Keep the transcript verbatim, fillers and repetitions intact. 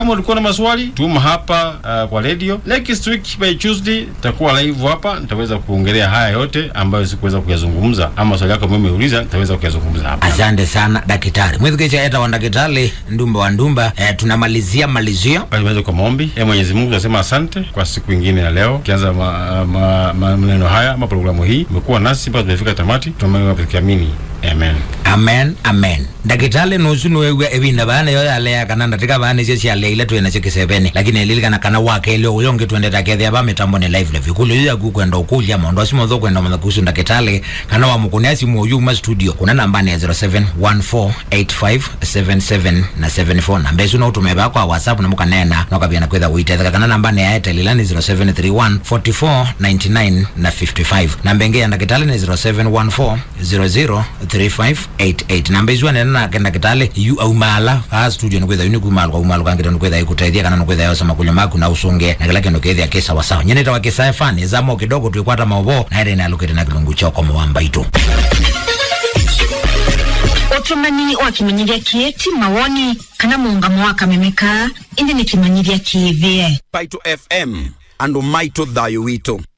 Kama ulikuwa na maswali, tuma hapa uh, kwa radio. Next week by Tuesday nitakuwa live hapa, nitaweza kuongelea haya yote ambayo sikuweza kuyazungumza, ama swali yako mimi uliza nitaweza kuyazungumza hapa. Asante sana daktari. Mwithikicha eta wa daktari Ndumba wa Ndumba. Eh, tunamalizia malizio. Basi kwa maombi. E Mwenyezi Mungu tunasema asante kwa siku nyingine ya leo. Kianza ma, ma, ma, maneno haya ama programu hii umekuwa nasi mpaka tumefika tamati. Tunaamini. Amen. Amen. Amen. Daktari nusu wewe ebinda bana yo yale yakana tika bana sisi yale ile tuena chikisebeni lakini elili kana kana wake ile uyonge tuende takethia ba mitambo ni live live kulu ya gukwenda ukulya mondo asimo zo kwenda mwana kusu daktari kana wa mukunesi mu yuma studio kuna namba ni zero seven one four eight five seven seven na seven four namba hizo no tumeba kwa WhatsApp na mukanena no kabia na kwenda uiteza kana namba ni Airtel ilani zero seven three one four four nine nine na fifty five namba ngea daktari ni zero seven one four zero zero three five eight eight namba hizo na kenda kitale yu au mala ha studio no kwenda uniku mala kwa mala kangita no kwenda ikutaidia kana no kwenda yosa makunya maku na usunge na kila kendo kwenda kesa wasawa nyene ta wakesa fani zamo kidogo tuikwata maobo na ile inalokete na kilungu choko mwamba itu otumani wakimenyiria kieti mawoni kana muungamo wakamemeka indi ni kimenyiria kivie Paito F M ando maito dayo wito.